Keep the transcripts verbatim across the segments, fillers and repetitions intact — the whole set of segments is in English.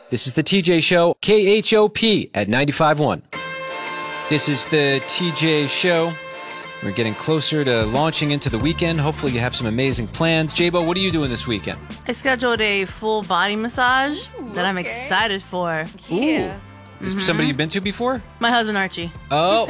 This is the T J Show, K H O P at ninety-five point one. This is the T J Show. We're getting closer to launching into the weekend. Hopefully you have some amazing plans. J-Bo, what are you doing this weekend? I scheduled a full body massage Ooh, that I'm okay. excited for. Yeah. Ooh. Is mm-hmm. somebody you've been to before? My husband, Archie. Oh.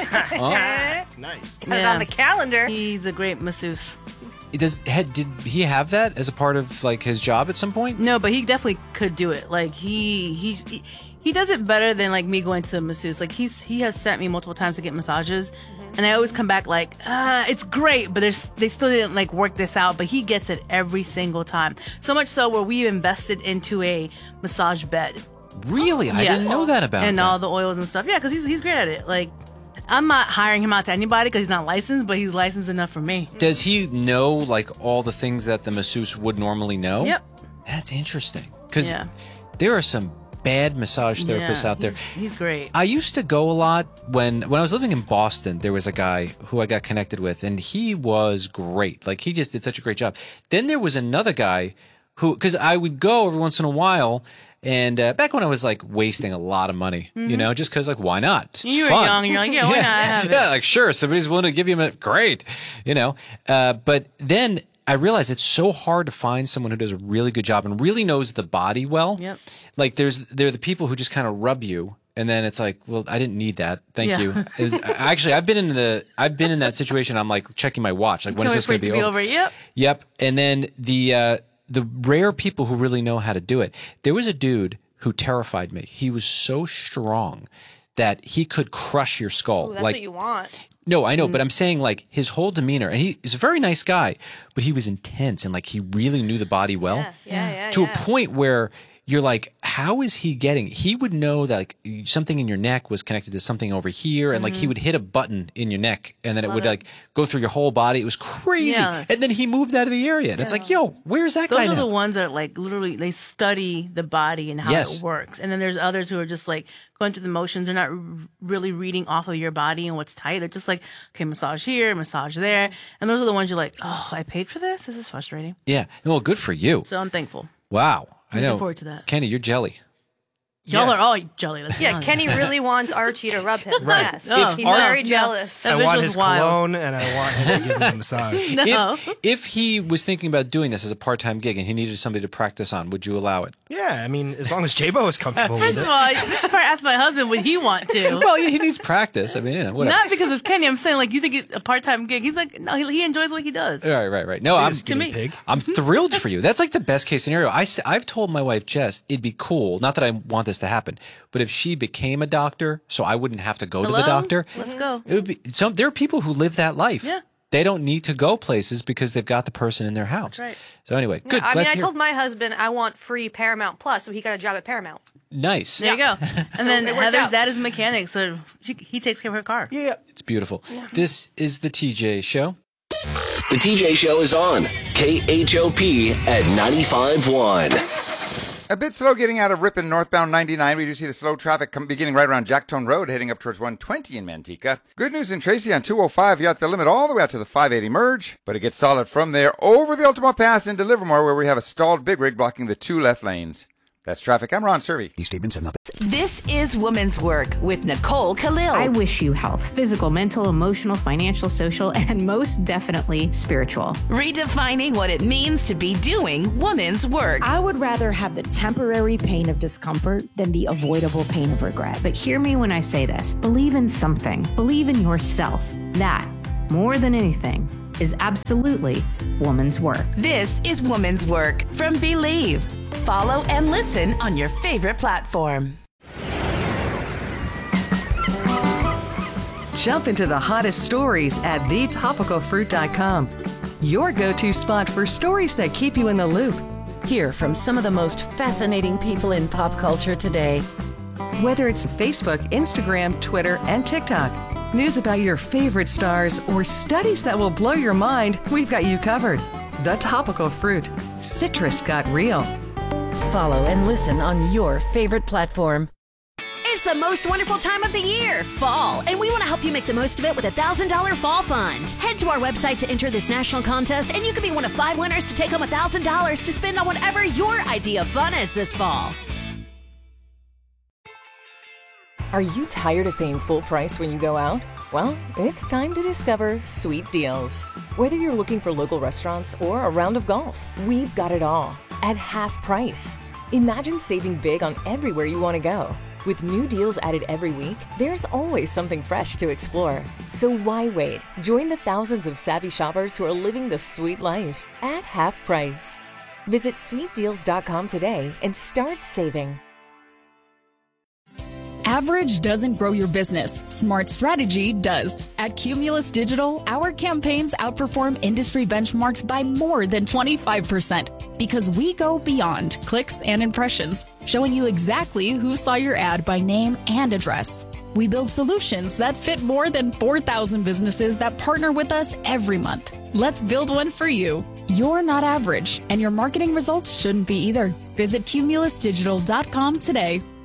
oh. Nice. Put yeah. it on the calendar. He's a great masseuse. Does had, did he have that as a part of like his job at some point? No, but he definitely could do it. Like he he's, he he does it better than like me going to the masseuse. Like he's he has sent me multiple times to get massages, mm-hmm. and I always come back like, ah, it's great, but there's they still didn't like work this out. But he gets it every single time. So much so where we invested into a massage bed. Really, I yes. didn't know that about and that. all the oils and stuff. Yeah, because he's he's great at it. Like. I'm not hiring him out to anybody because he's not licensed, but he's licensed enough for me. Does he know like all the things that the masseuse would normally know? Yep. That's interesting because yeah. there are some bad massage therapists yeah, out there. He's, he's great. I used to go a lot when when I was living in Boston. There was a guy who I got connected with, and he was great. Like he just did such a great job. Then there was another guy who, because I would go every once in a while. And uh, back when I was like wasting a lot of money, mm-hmm. you know, just because like, why not? It's you were fun. young, and you're like, yeah, why yeah. not? I have it. Yeah, like sure, somebody's willing to give you a great, you know. Uh, but then I realized it's so hard to find someone who does a really good job and really knows the body well. Yep. Like there's there are the people who just kind of rub you, and then it's like, well, I didn't need that. Thank yeah. you. It was, actually, I've been in the I've been in that situation. I'm like checking my watch, like when is this going to be over? over? Yep. Yep. And then the uh, the rare people who really know how to do it. There was a dude who terrified me. He was so strong that he could crush your skull. Ooh, that's like, what you want. No, I know, mm. but I'm saying like his whole demeanor, and he is a very nice guy, but he was intense and like he really knew the body well. Yeah, yeah, yeah. To yeah. a point where you're like, how is he getting? He would know that like something in your neck was connected to something over here, and mm-hmm. like he would hit a button in your neck, and then Love it would it. like go through your whole body. It was crazy, yeah. and then he moved out of the area, and yeah. it's like, yo, where's that Those guy are now? the ones that like literally they study the body and how yes. it works, and then there's others who are just like going through the motions. They're not r- really reading off of your body and what's tight. They're just like, okay, massage here, massage there, and those are the ones you're like, oh, I paid for this. This is frustrating. Yeah, well, good for you. So I'm thankful. Wow. I'm I know. looking forward to that. Kenny, you're jelly. Y'all yeah. are all jelly. Let's yeah, Kenny really wants Archie to rub him. Right. Yes. Oh, He's no, very no. jealous. That I want visual's his wild. cologne, and I want him to give me a massage. No. If, if he was thinking about doing this as a part-time gig and he needed somebody to practice on, would you allow it? Yeah, I mean, as long as J-Bo is comfortable First with of it. all, you should probably ask my husband, would he want to? Well, yeah, he needs practice. I mean, you know, whatever. Not because of Kenny. I'm saying, like, you think it's a part-time gig. He's like, no, he, he enjoys what he does. Right, right, right. No, I'm to me. Pig. I'm thrilled for you. That's like the best case scenario. I, I've told my wife, Jess, it'd be cool. Not that I want this to happen, but if she became a doctor, so I wouldn't have to go Hello? to the doctor. Let's go. It would be some. There are people who live that life. Yeah. They don't need to go places because they've got the person in their house. That's right. So anyway, good. I Glad mean, to I hear. told my husband I want free Paramount Plus, so he got a job at Paramount. Nice. There you go. And then it worked Heather's out. dad is a mechanic, so she, he takes care of her car. Yeah, it's beautiful. This is the T J Show. The T J Show is on K H O P at ninety-five point one. A bit slow getting out of Ripon northbound ninety-nine. We do see the slow traffic come beginning right around Jacktone Road, heading up towards one twenty in Manteca. Good news in Tracy on two oh five. You have the limit all the way out to the five eighty merge, but it gets solid from there over the Ultimo Pass into Livermore, where we have a stalled big rig blocking the two left lanes. That's traffic. I'm Ron Servey. These statements have not been... This is Women's Work with Nicole Khalil. I wish you health, physical, mental, emotional, financial, social, and most definitely spiritual. Redefining what it means to be doing women's work. I would rather have the temporary pain of discomfort than the avoidable pain of regret. But hear me when I say this. Believe in something. Believe in yourself. That, more than anything, is absolutely woman's work. This is Woman's Work from Believe. Follow and listen on your favorite platform. Jump into the hottest stories at the topical fruit dot com. Your go-to spot for stories that keep you in the loop. Hear from some of the most fascinating people in pop culture today. Whether it's Facebook, Instagram, Twitter, and TikTok, news about your favorite stars, or studies that will blow your mind, we've got you covered. The Topical Fruit. Citrus got real. Follow and listen on your favorite platform. It's the most wonderful time of the year, fall, and we want to help you make the most of it with a one thousand dollars Fall Fund. Head to our website to enter this national contest, and you could be one of five winners to take home one thousand dollars to spend on whatever your idea of fun is this fall. Are you tired of paying full price when you go out? Well, it's time to discover Sweet Deals. Whether you're looking for local restaurants or a round of golf, we've got it all at half price. Imagine saving big on everywhere you want to go. With new deals added every week, there's always something fresh to explore. So why wait? Join the thousands of savvy shoppers who are living the sweet life at half price. Visit sweet deals dot com today and start saving. Average doesn't grow your business. Smart strategy does. At Cumulus Digital, our campaigns outperform industry benchmarks by more than twenty-five percent because we go beyond clicks and impressions, showing you exactly who saw your ad by name and address. We build solutions that fit more than four thousand businesses that partner with us every month. Let's build one for you. You're not average, and your marketing results shouldn't be either. Visit cumulus digital dot com today.